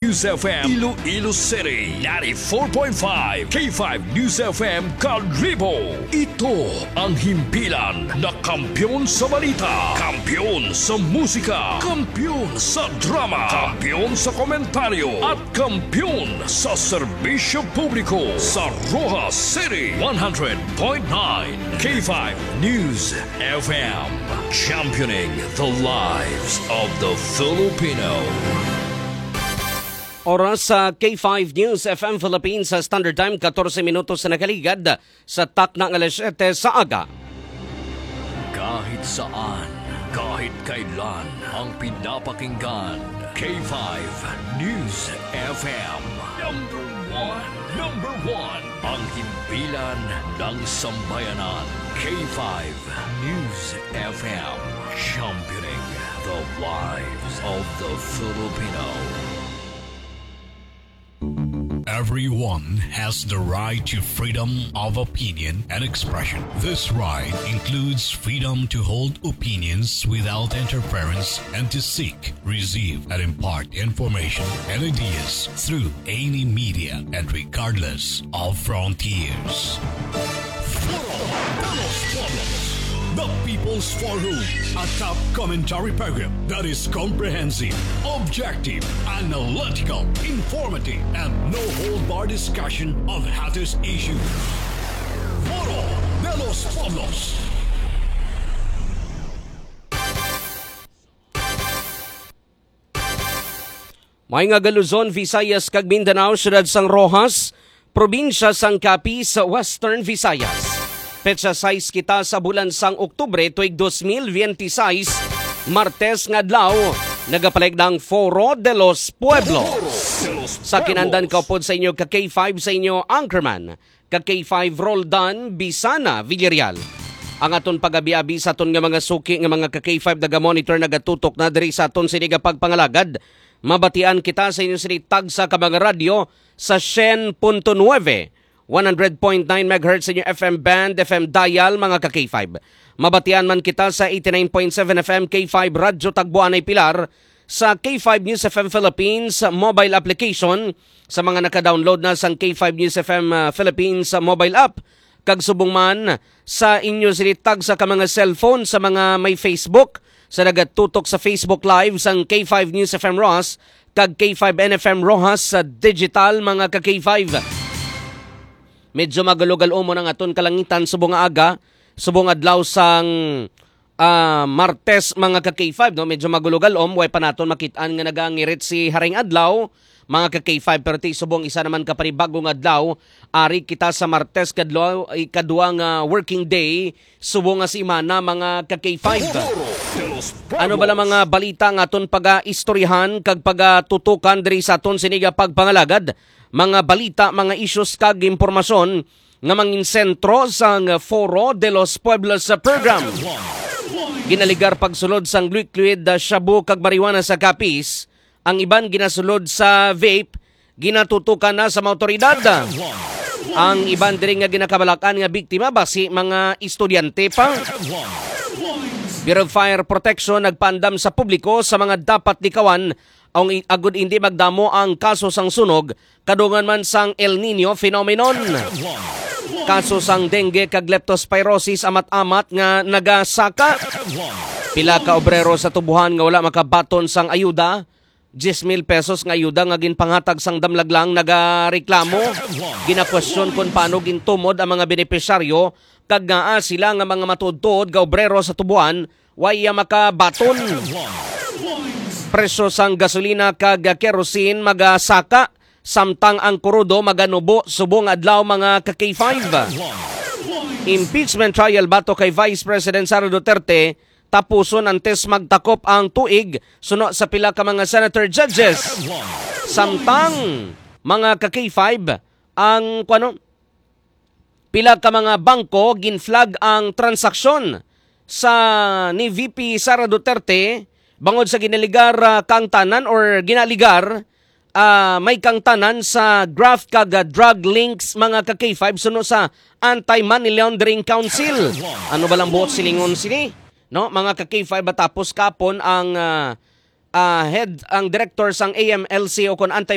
News FM Iloilo City 94.5 K5 News FM Caldribo. Ito ang himpilan na kampyon sa balita, kampyon sa musika, kampyon sa drama, kampyon sa komentaryo at kampyon sa serbisyo publiko sa Rojas City 100.9 K5 News FM, championing the lives of the Filipino. Oras sa K5 News FM Philippines sa Standard Time, 14 minutos na nakaligad sa takna ng alas 7 sa aga. Kahit saan, kahit kailan, ang pinapakinggan, K5 News FM. Number one, ang himpilan ng sambayanan, K5 News FM, championing the lives of the Filipino. Everyone has the right to freedom of opinion and expression. This right includes freedom to hold opinions without interference and to seek, receive, and impart information and ideas through any media and regardless of frontiers. The People's Forum, a top commentary program that is comprehensive, objective, analytical, informative, and no-hold-bar discussion of hottest issues. Foro de los Pueblos. May nga Luzon, Visayas, kag Mindanao, siyudad sang Rojas, probinsya sang Capi sa Western Visayas. Petsa 6 kita sa bulan sang Oktubre tuig 2026, Martes nga adlaw, nagapalig ng Foro de los Pueblos. Sa kinandan kaupod sa inyo ka-K5 sa inyo Anchorman, ka-K5 Roldan Bisana Villarreal. Ang aton pagabi-abi sa aton nga mga suki nga mga ka-K5 naga-monitor nagatutok na diri sa aton siniga pagpangalagad. Mabatian kita sa inyo sinitag sa kamang radyo sa 100.9 100.9 MHz sa inyo FM band, FM dial, mga ka-K5. Mabatian man kita sa 89.7 FM K5 Radyo Tagbuanay Pilar, sa K5 News FM Philippines mobile application, sa mga naka-download na sang K5 News FM Philippines mobile app, kag subong man sa inyo sinitag sa mga cellphone, sa mga may Facebook, sa nagatutok sa Facebook Live sang K5 News FM Rojas, kag K5 NFM Rojas sa digital, mga ka-K5. Medyo magalugal-o mo ng aton kalangitan subong aga, subong adlaw sang Martes, mga ka-K5, no? Medyo magulugal-om, way pa naton makitaan nga nagangirit si Haring Adlaw, mga ka-K5, pero subong isa naman kapanibagong adlaw, ari kita sa Martes kadlaw, ikaduang working day, subong nga si Imana, mga ka-K5. Ano ba lang mga balita nga aton pag-istoryahan kag pag-tutukan diri sa aton siniga pagpangalagad? Mga balita, mga issues kag impormasyon nga mangin sentro sang Foro de los Pueblos sa program. Ginaligar pagsulod sang liquid shabu kag marijuana sa Capiz, ang iban ginasulod sa vape, ginatutukan na sa mga otoridad. Ang iban diri nga ginakabalakan nga biktima basi mga estudyante pa. Bureau of Fire Protection nagpaandam sa publiko sa mga dapat likawan ang agud hindi magdamo ang kaso sang sunog kadungan man sang El Nino phenomenon. Kaso sang dengue kag leptospirosis amat-amat nga nagasaka. Pila ka obrero sa tubuhan nga wala makabaton sang ayuda, 10,000 pesos nga ayuda nga ginpanghatag sang damlaglang nagareklamo. Ginakwestiyon kung paano gintumod ang mga benepisyaryo kag nga sila nga mga matudtod nga obrero sa tubuhan waya makabaton. Presyo sang gasolina kag kerosene magasaka, samtang ang krudo maganubo subong adlaw, mga ka-K5. Impeachment trial bato kay Vice President Sara Duterte tapuson antes magtakop ang tuig suno sa pila ka mga senator judges. Samtang, mga ka-K5, ang pila ka mga bangko ginflag ang transaksyon sa ni VP Sara Duterte bangod sa ginaligar kang tanan or ginaligar may kang tanan sa graft kag drug links, mga ka-K5 suno sa Anti-Money Laundering Council. Ano ba lang buot silingon sini? No, mga ka-K5, batapos kapon ang head, ang director sang AMLC o kon